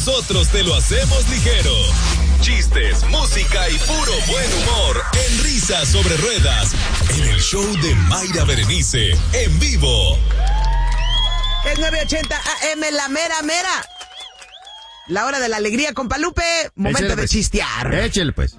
nosotros te lo hacemos ligero. Chistes, música y puro buen humor en Risas sobre Ruedas, en el show de Mayra Berenice, en vivo. Es 9:80 AM, la mera mera. La hora de la alegría, compa Lupe. Momento Échale, de pues. chistear. Échale, pues.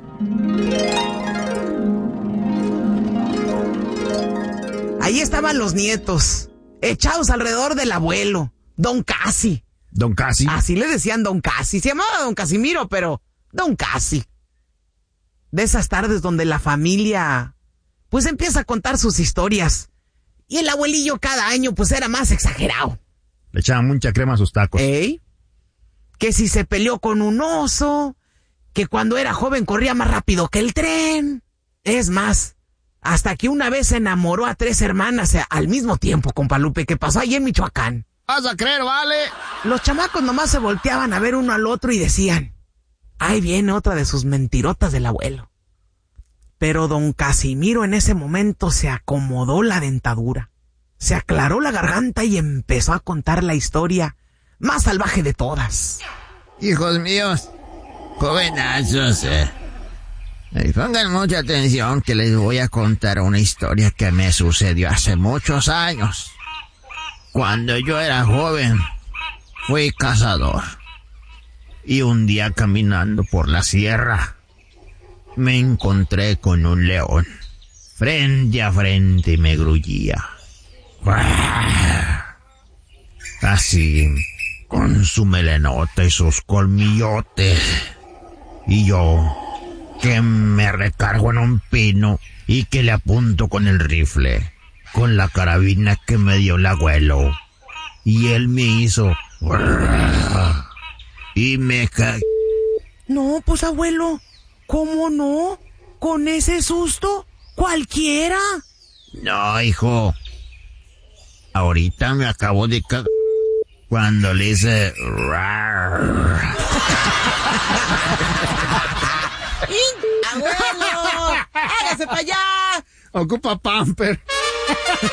Ahí estaban los nietos, echados alrededor del abuelo, Don Casi. Don Casi. Así le decían Don Casi. Se llamaba Don Casimiro, pero Don Casi. De esas tardes donde la familia, pues empieza a contar sus historias. Y el abuelillo cada año, pues era más exagerado. Le echaban mucha crema a sus tacos. ¿Eh? Que si se peleó con un oso, que cuando era joven corría más rápido que el tren. Es más, hasta que una vez se enamoró a 3 hermanas al mismo tiempo, compa Lupe, que pasó ahí en Michoacán. ¿Vas a creer, vale? Los chamacos nomás se volteaban a ver uno al otro y decían, ahí viene otra de sus mentirotas del abuelo. Pero don Casimiro en ese momento se acomodó la dentadura, se aclaró la garganta y empezó a contar la historia más salvaje de todas. Hijos míos, jovenazos, pongan mucha atención que les voy a contar una historia que me sucedió hace muchos años. Cuando yo era joven, fui cazador. Y un día caminando por la sierra, me encontré con un león. Frente a frente me gruñía. Así, con su melenota y sus colmillotes. Y yo, que me recargo en un pino y que le apunto con el rifle, con la carabina que me dio el abuelo. Y él me hizo... Y me cagué. No, pues abuelo, ¿cómo no? ¿Con ese susto? ¿Cualquiera? No, hijo. Ahorita me acabo de cagar cuando le hice... ¡Abuelo! ¡Hágase para allá! Ocupa pamper.